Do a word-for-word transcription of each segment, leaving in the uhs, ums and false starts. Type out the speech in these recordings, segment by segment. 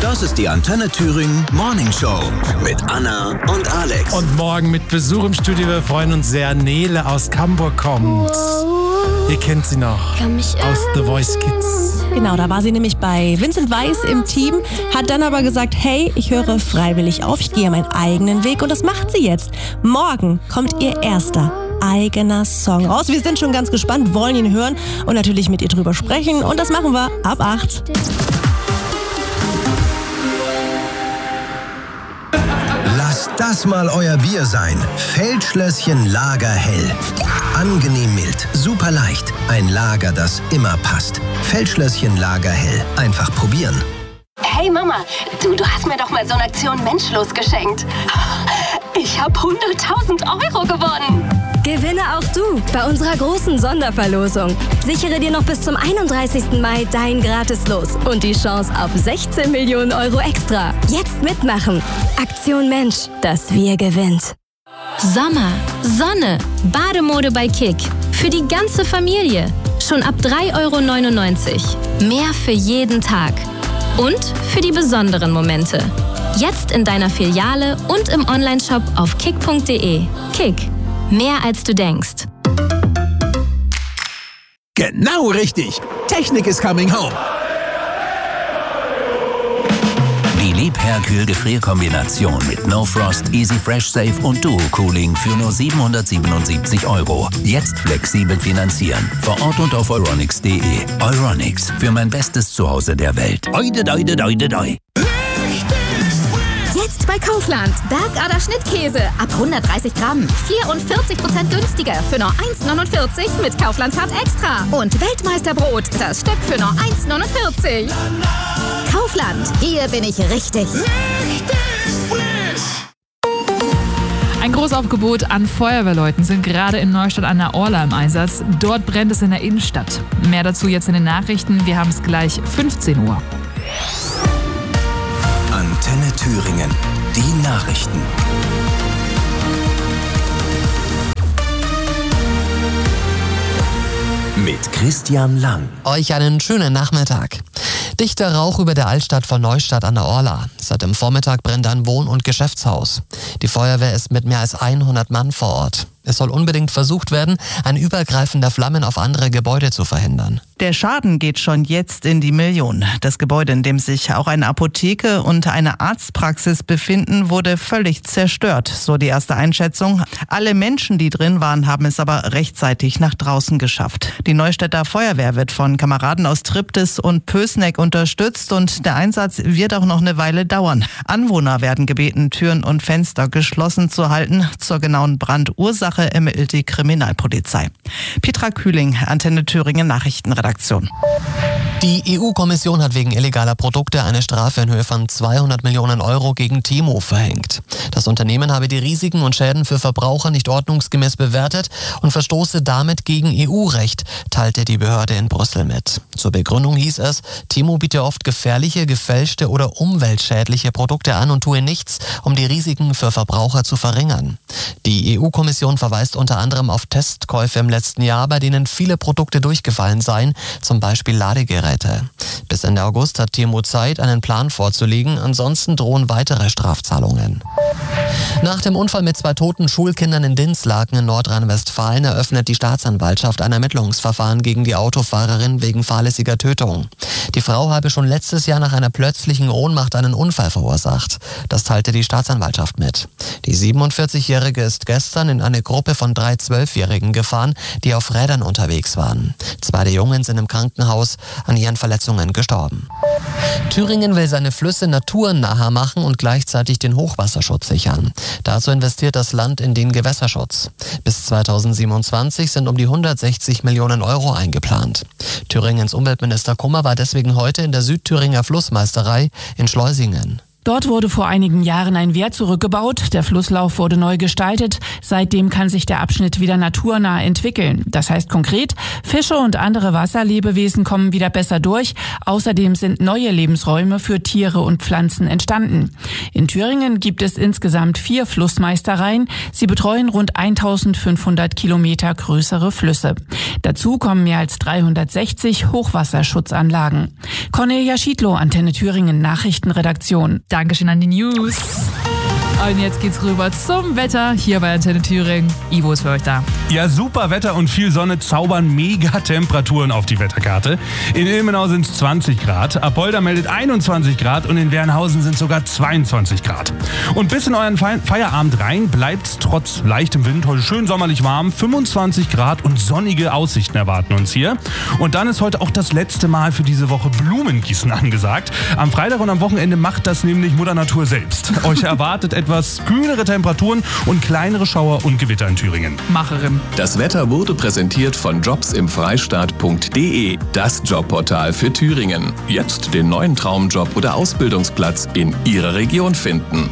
Das ist die Antenne Thüringen Morning Show mit Anna und Alex. Und morgen mit Besuch im Studio. Wir freuen uns sehr. Nele aus Hamburg kommt. Ihr kennt sie noch aus The Voice Kids. Genau, da war sie nämlich bei Vincent Weiss im Team, hat dann aber gesagt, hey, ich höre freiwillig auf, ich gehe meinen eigenen Weg und das macht sie jetzt. Morgen kommt ihr erster eigener Song raus. Wir sind schon ganz gespannt, wollen ihn hören und natürlich mit ihr drüber sprechen und das machen wir ab acht. Lasst das mal euer Bier sein. Feldschlösschen Lager Hell. Angenehm mild, super leicht. Ein Lager, das immer passt. Feldschlösschen Lager Hell. Einfach probieren. Hey Mama, du, du hast mir doch mal so eine Aktion Menschlos geschenkt. Ich habe hunderttausend Euro gewonnen. Gewinne auch du bei unserer großen Sonderverlosung. Sichere dir noch bis zum einunddreißigsten Mai dein Gratis-Los und die Chance auf sechzehn Millionen Euro extra. Jetzt mitmachen. Aktion Mensch, das Wir gewinnt. Sommer, Sonne, Bademode bei Kick. Für die ganze Familie. Schon ab drei Euro neunundneunzig. Mehr für jeden Tag. Und für die besonderen Momente. Jetzt in deiner Filiale und im Onlineshop auf kick punkt de. Kick. Mehr als du denkst. Genau richtig. Technik is coming home. Die Liebherr-Kühl-Gefrierkombination mit No Frost, Easy Fresh Safe und Duo Cooling für nur siebenhundertsiebenundsiebzig Euro. Jetzt flexibel finanzieren. Vor Ort und auf euronics punkt de. Euronics, für mein bestes Zuhause der Welt. Oide, doide, doide, doi. Jetzt bei Kaufland. Bergader Schnittkäse ab hundertdreißig Gramm. vierundvierzig Prozent günstiger für nur eins neunundvierzig mit Kaufland Card Extra. Und Weltmeisterbrot, das Stück für nur eins neunundvierzig. Kaufland, hier bin ich richtig. Ein Großaufgebot an Feuerwehrleuten sind gerade in Neustadt an der Orla im Einsatz. Dort brennt es in der Innenstadt. Mehr dazu jetzt in den Nachrichten. Wir haben es gleich fünfzehn Uhr. Antenne Thüringen, die Nachrichten. Mit Christian Lang. Euch einen schönen Nachmittag. Dichter Rauch über der Altstadt von Neustadt an der Orla. Seit dem Vormittag brennt ein Wohn- und Geschäftshaus. Die Feuerwehr ist mit mehr als hundert Mann vor Ort. Es soll unbedingt versucht werden, ein Übergreifen der Flammen auf andere Gebäude zu verhindern. Der Schaden geht schon jetzt in die Millionen. Das Gebäude, in dem sich auch eine Apotheke und eine Arztpraxis befinden, wurde völlig zerstört, so die erste Einschätzung. Alle Menschen, die drin waren, haben es aber rechtzeitig nach draußen geschafft. Die Neustädter Feuerwehr wird von Kameraden aus Triptis und Pößneck unterstützt und der Einsatz wird auch noch eine Weile dauern. Anwohner werden gebeten, Türen und Fenster geschlossen zu halten. Zur genauen Brandursache ermittelt die Kriminalpolizei. Petra Kühling, Antenne Thüringen Nachrichtenredaktion. Die E U-Kommission hat wegen illegaler Produkte eine Strafe in Höhe von zweihundert Millionen Euro gegen Temu verhängt. Das Unternehmen habe die Risiken und Schäden für Verbraucher nicht ordnungsgemäß bewertet und verstoße damit gegen E U-Recht, teilte die Behörde in Brüssel mit. Zur Begründung hieß es, Temu biete oft gefährliche, gefälschte oder umweltschädliche Produkte an und tue nichts, um die Risiken für Verbraucher zu verringern. Die E U-Kommission verweist unter anderem auf Testkäufe im letzten Jahr, bei denen viele Produkte durchgefallen seien, zum Beispiel Ladegeräte. Bis Ende August hat Temu Zeit, einen Plan vorzulegen, ansonsten drohen weitere Strafzahlungen. Nach dem Unfall mit zwei toten Schulkindern in Dinslaken in Nordrhein-Westfalen eröffnet die Staatsanwaltschaft ein Ermittlungsverfahren gegen die Autofahrerin wegen fahrlässiger Tötung. Die Frau habe schon letztes Jahr nach einer plötzlichen Ohnmacht einen Unfall verursacht. Das teilte die Staatsanwaltschaft mit. Die siebenundvierzigjährige ist gestern in eine Gruppe von drei Zwölfjährigen gefahren, die auf Rädern unterwegs waren. Zwei der Jungen sind im Krankenhaus an ihren Verletzungen gestorben. Thüringen will seine Flüsse naturnaher machen und gleichzeitig den Hochwasserschutz sichern. Dazu investiert das Land in den Gewässerschutz. Bis zweitausendsiebenundzwanzig sind um die hundertsechzig Millionen Euro eingeplant. Thüringens Umweltminister Kummer war deswegen heute in der Südthüringer Flussmeisterei in Schleusingen. Dort wurde vor einigen Jahren ein Wehr zurückgebaut, der Flusslauf wurde neu gestaltet, seitdem kann sich der Abschnitt wieder naturnah entwickeln. Das heißt konkret, Fische und andere Wasserlebewesen kommen wieder besser durch, außerdem sind neue Lebensräume für Tiere und Pflanzen entstanden. In Thüringen gibt es insgesamt vier Flussmeistereien, sie betreuen rund eintausendfünfhundert Kilometer größere Flüsse. Dazu kommen mehr als dreihundertsechzig Hochwasserschutzanlagen. Cornelia Schiedlow, Antenne Thüringen Nachrichtenredaktion. Dankeschön an die News. Und jetzt geht's rüber zum Wetter hier bei Antenne Thüringen. Ivo ist für euch da. Ja, super Wetter und viel Sonne zaubern Mega-Temperaturen auf die Wetterkarte. In Ilmenau sind es zwanzig Grad, Apolda meldet einundzwanzig Grad und in Wernhausen sind sogar zweiundzwanzig Grad. Und bis in euren Fe- Feierabend rein bleibt's trotz leichtem Wind heute schön sommerlich warm. fünfundzwanzig Grad und sonnige Aussichten erwarten uns hier. Und dann ist heute auch das letzte Mal für diese Woche Blumengießen angesagt. Am Freitag und am Wochenende macht das nämlich Mutter Natur selbst. Euch erwartet etwas kühlere Temperaturen und kleinere Schauer und Gewitter in Thüringen. Macherin. Das Wetter wurde präsentiert von jobs im freistaat punkt de, das Jobportal für Thüringen. Jetzt den neuen Traumjob oder Ausbildungsplatz in Ihrer Region finden.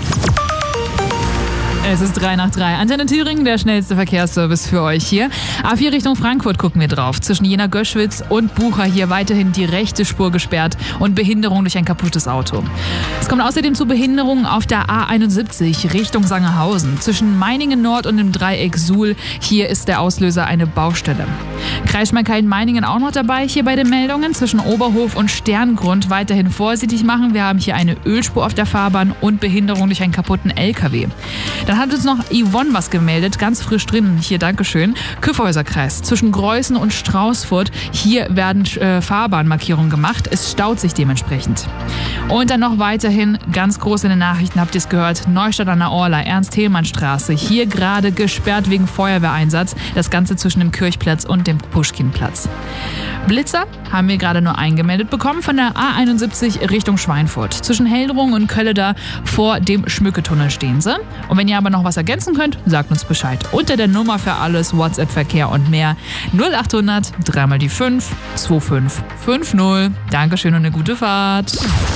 Es ist drei nach drei. Antenne Thüringen, der schnellste Verkehrsservice für euch hier. A vier Richtung Frankfurt gucken wir drauf. Zwischen Jena-Göschwitz und Bucha hier weiterhin die rechte Spur gesperrt und Behinderung durch ein kaputtes Auto. Es kommt außerdem zu Behinderungen auf der A einundsiebzig Richtung Sangerhausen. Zwischen Meiningen Nord und dem Dreieck Suhl. Hier ist der Auslöser eine Baustelle. Kreis Schmalkalden-Meiningen auch noch dabei hier bei den Meldungen. Zwischen Oberhof und Sterngrund weiterhin vorsichtig machen. Wir haben hier eine Ölspur auf der Fahrbahn und Behinderung durch einen kaputten L K W. Dann hat uns noch Yvonne was gemeldet, ganz frisch drin. Hier, Dankeschön. Kyffhäuserkreis. Zwischen Greußen und Straußfurt. Hier werden äh, Fahrbahnmarkierungen gemacht. Es staut sich dementsprechend. Und dann noch weiterhin, ganz groß in den Nachrichten, habt ihr es gehört, Neustadt an der Orla, Ernst-Thälmann-Straße. Hier gerade gesperrt wegen Feuerwehreinsatz. Das Ganze zwischen dem Kirchplatz und dem Puschkinplatz. Blitzer haben wir gerade nur eingemeldet bekommen von der A einundsiebzig Richtung Schweinfurt. Zwischen Heldrung und Kölleda vor dem Schmücketunnel stehen sie. Und wenn ihr aber noch was ergänzen könnt, sagt uns Bescheid. Unter der Nummer für alles, WhatsApp-Verkehr und mehr null achthundert, drei mal die fünf, zwei fünf fünf null. Dankeschön und eine gute Fahrt.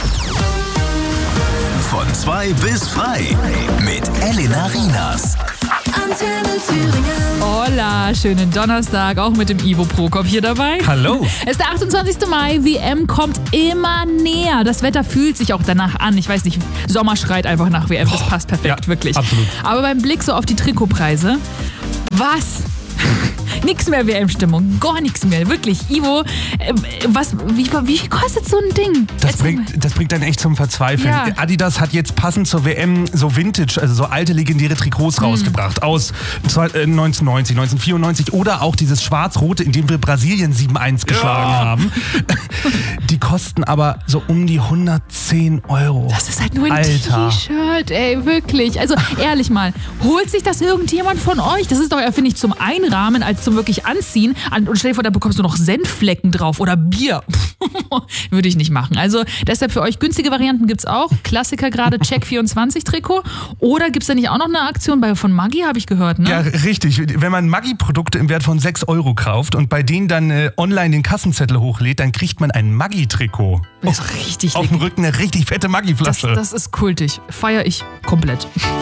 Von zwei bis frei mit Elena Rienas. Antenne Thüringen. Hola, schönen Donnerstag, auch mit dem Ivo Prokop hier dabei. Hallo. Es ist der achtundzwanzigste Mai, W M kommt immer näher. Das Wetter fühlt sich auch danach an. Ich weiß nicht, Sommer schreit einfach nach W M, das passt perfekt, ja, wirklich. Absolut. Aber beim Blick so auf die Trikotpreise, was? Nix mehr W M-Stimmung, gar nichts mehr, wirklich. Ivo, äh, was, wie, wie viel kostet so ein Ding? Das bringt, das bringt dann echt zum Verzweifeln. Ja. Adidas hat jetzt passend zur W M so Vintage, also so alte legendäre Trikots mhm. rausgebracht. Aus neunzehnhundertneunzig, neunzehnhundertvierundneunzig oder auch dieses schwarz-rote, in dem wir Brasilien sieben eins geschlagen ja. haben. Die kosten aber so um die hundertzehn Euro. Das ist halt nur ein Alter. T-Shirt, ey, wirklich. Also ehrlich mal, holt sich das irgendjemand von euch? Das ist doch eher, finde ich, zum Einrahmen als zum wirklich Anziehen. Und stell dir vor, da bekommst du noch Senfflecken drauf oder Bier. Würde ich nicht machen. Also deshalb für euch günstige Varianten gibt's auch. Klassiker gerade, Check vierundzwanzig Trikot. Oder gibt's da nicht auch noch eine Aktion bei von Maggi, habe ich gehört, ne? Ja, richtig. Wenn man Maggi-Produkte im Wert von sechs Euro kauft und bei denen dann äh, online den Kassenzettel hochlädt, dann kriegt man ein Maggi-Trikot. Das ist richtig Auf dem Rücken eine richtig fette Maggi-Flasche. Das, das ist kultig. Feier ich komplett.